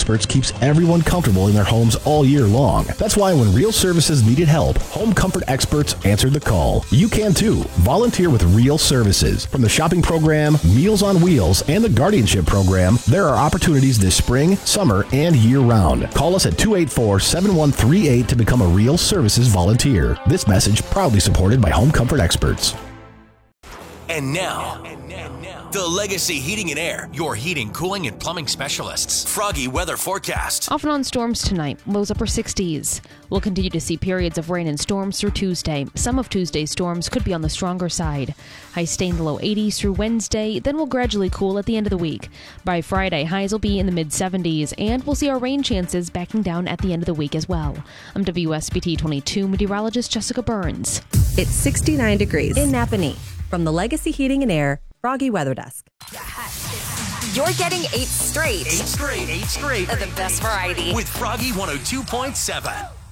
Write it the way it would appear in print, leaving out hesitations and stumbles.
Experts keeps everyone comfortable in their homes all year long. That's why when Real Services needed help, Home Comfort Experts answered the call. You can too. Volunteer with Real Services. From the shopping program, Meals on Wheels, and the guardianship program, there are opportunities this spring, summer, and year-round. Call us at 284-7138 to become a Real Services volunteer. This message proudly supported by Home Comfort Experts. And now, the Legacy Heating and Air, your heating, cooling, and plumbing specialists. Froggy weather forecast. Off and on storms tonight, lows upper 60s. We'll continue to see periods of rain and storms through Tuesday. Some of Tuesday's storms could be on the stronger side. Highs stay in the low 80s through Wednesday, then will gradually cool at the end of the week. By Friday, highs will be in the mid-70s, and we'll see our rain chances backing down at the end of the week as well. I'm WSBT 22 meteorologist Jessica Burns. It's 69 degrees in Napanee. From the Legacy Heating and Air Froggy Weather Desk. You're getting 8 straight. 8 straight. Of the best variety. With Froggy 102.7.